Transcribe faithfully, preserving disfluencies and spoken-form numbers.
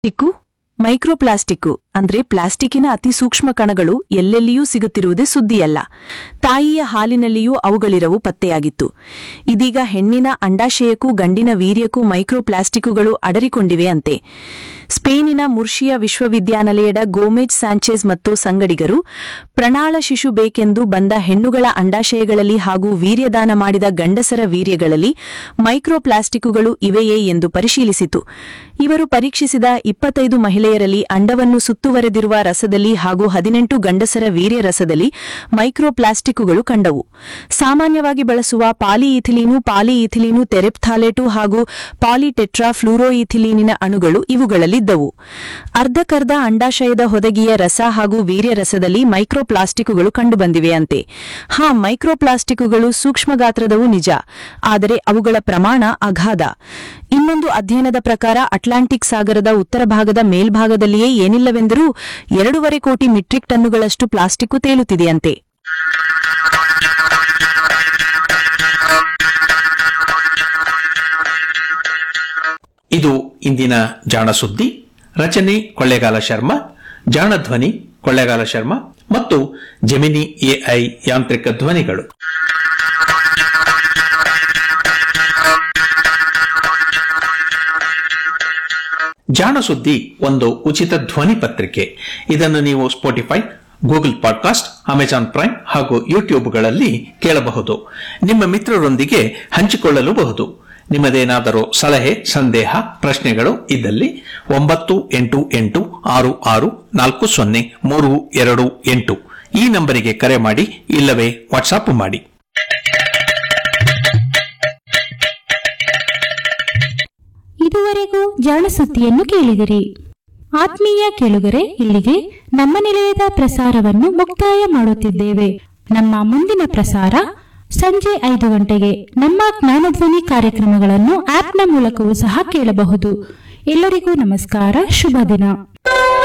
Tick microplastic ಅಂದ್ರೆ ಪ್ಲಾಸ್ಟಿಕ್ಕಿನ ಅತಿ ಸೂಕ್ಷ್ಮ ಕಣಗಳು ಎಲ್ಲೆಲ್ಲಿಯೂ ಸಿಗುತ್ತಿರುವುದೇ ಸುದ್ದಿಯಲ್ಲ. ತಾಯಿಯ ಹಾಲಿನಲ್ಲಿಯೂ ಅವುಗಳಿರವು ಪತ್ತೆಯಾಗಿತ್ತು. ಇದೀಗ ಹೆಣ್ಣಿನ ಅಂಡಾಶಯಕ್ಕೂ ಗಂಡಿನ ವೀರ್ಯಕ್ಕೂ ಮೈಕ್ರೋಪ್ಲಾಸ್ಟಿಕ್ಕುಗಳು ಅಡರಿಕೊಂಡಿವೆ ಅಂತೆ. ಸ್ಪೇನಿನ ಮುರ್ಷಿಯಾ ವಿಶ್ವವಿದ್ಯಾನಿಲಯದ ಗೋಮೆಜ್ ಸ್ಯಾಂಚೆಜ್ ಮತ್ತು ಸಂಗಡಿಗರು ಪ್ರಣಾಳ ಶಿಶು ಬೇಕೆಂದು ಬಂದ ಹೆಣ್ಣುಗಳ ಅಂಡಾಶಯಗಳಲ್ಲಿ ಹಾಗೂ ವೀರ್ಯದಾನ ಮಾಡಿದ ಗಂಡಸರ ವೀರ್ಯಗಳಲ್ಲಿ ಮೈಕ್ರೋಪ್ಲಾಸ್ಟಿಕ್ಕುಗಳು ಇವೆಯೇ ಎಂದು ಪರಿಶೀಲಿಸಿತು. ಇವರು ಪರೀಕ್ಷಿಸಿದ ಇಪ್ಪತ್ತೈದು ಮಹಿಳೆಯರಲ್ಲಿ ಅಂಡವನ್ನು ಸುತ್ತುವರೆದಿರುವ ರಸದಲ್ಲಿ ಹಾಗೂ ಹದಿನೆಂಟು ಗಂಡಸರ ವೀರ್ಯ ರಸದಲ್ಲಿ ಮೈಕ್ರೋಪ್ಲಾಸ್ಟಿಕ್ಕುಗಳು ಕಂಡವು. ಸಾಮಾನ್ಯವಾಗಿ ಬಳಸುವ ಪಾಲಿಇಥಿಲೀನು, ಪಾಲಿಇಥಿಲೀನು ತೆರೆಪ್ಥಾಲೇಟು ಹಾಗೂ ಪಾಲಿಟೆಟ್ರಾ ಫ್ಲೂರೋಇಥಿಲೀನಿನ ಅಣುಗಳು ಇವುಗಳಲ್ಲಿದ್ದವು. ಅರ್ಧಕರ್ಧ ಅಂಡಾಶಯದ ಹೊದಗಿಯ ರಸ ಹಾಗೂ ವೀರ್ಯ ರಸದಲ್ಲಿ ಮೈಕ್ರೋಪ್ಲಾಸ್ಟಿಕ್ಕುಗಳು ಕಂಡುಬಂದಿವೆಯಂತೆ. ಹಾ, ಮೈಕ್ರೋಪ್ಲಾಸ್ಟಿಕ್ಕುಗಳು ಸೂಕ್ಷ್ಮ ಗಾತ್ರದವು ನಿಜ, ಆದರೆ ಅವುಗಳ ಪ್ರಮಾಣ ಅಗಾಧ. ಇನ್ನೊಂದು ಅಧ್ಯಯನದ ಪ್ರಕಾರ ಅಟ್ಲಾಂಟಿಕ್ ಸಾಗರದ ಉತ್ತರ ಭಾಗದ ಮೇಲ್ಭಾಗದಲ್ಲಿಯೇ ಏನಿಲ್ಲವೆಂದರೂ ಎರಡೂವರೆ ಕೋಟಿ ಮೆಟ್ರಿಕ್ ಟನ್ನುಗಳಷ್ಟು ಪ್ಲಾಸ್ಟಿಕ್ಕು ತೇಲುತ್ತಿದೆಯಂತೆ. ಇದು ಇಂದಿನ ಜಾಣ ಸುದ್ದಿ. ರಚನೆ ಕೊಳ್ಳೇಗಾಲ ಶರ್ಮಾ, ಜಾಣ ಧ್ವನಿ ಕೊಳ್ಳೇಗಾಲ ಶರ್ಮಾ ಮತ್ತು ಜೆಮಿನಿ ಎಐ ಯಾಂತ್ರಿಕ ಧ್ವನಿಗಳು. ಜಾಣ ಸುದ್ದಿ ಒಂದು ಉಚಿತ ಧ್ವನಿ ಪತ್ರಿಕೆ. ಇದನ್ನು ನೀವು Spotify, Google podcast, Amazon prime ಹಾಗೂ ಯೂಟ್ಯೂಬ್ಗಳಲ್ಲಿ ಕೇಳಬಹುದು. ನಿಮ್ಮ ಮಿತ್ರರೊಂದಿಗೆ ಹಂಚಿಕೊಳ್ಳಲೂಬಹುದು. ನಿಮ್ಮದೇನಾದರೂ ಸಲಹೆ, ಸಂದೇಹ, ಪ್ರಶ್ನೆಗಳು ಇದ್ದಲ್ಲಿ ಒಂಬತ್ತು ಎಂಟು ಎಂಟು ಆರು ಆರು ನಾಲ್ಕು ಸೊನ್ನೆ ಮೂರು ಎರಡು ಎಂಟು ಈ ನಂಬರಿಗೆ ಕರೆ ಮಾಡಿ, ಇಲ್ಲವೇ ವಾಟ್ಸಾಪ್ ಮಾಡಿ. ಇದುವರೆಗೂ ಜಾಣ ಸುದ್ದಿಯನ್ನು ಕೇಳಿದಿರಿ. ಆತ್ಮೀಯ ಕೇಳುಗರೆ, ಇಲ್ಲಿಗೆ ನಮ್ಮ ನಿಲಯದ ಪ್ರಸಾರವನ್ನು ಮುಕ್ತಾಯ ಮಾಡುತ್ತಿದ್ದೇವೆ. ನಮ್ಮ ಮುಂದಿನ ಪ್ರಸಾರ ಸಂಜೆ ಐದು ಗಂಟೆಗೆ. ನಮ್ಮ ಜ್ಞಾನಧ್ವನಿ ಕಾರ್ಯಕ್ರಮಗಳನ್ನು ಆಪ್ನ ಮೂಲಕವೂ ಸಹ ಕೇಳಬಹುದು. ಎಲ್ಲರಿಗೂ ನಮಸ್ಕಾರ, ಶುಭ ದಿನ.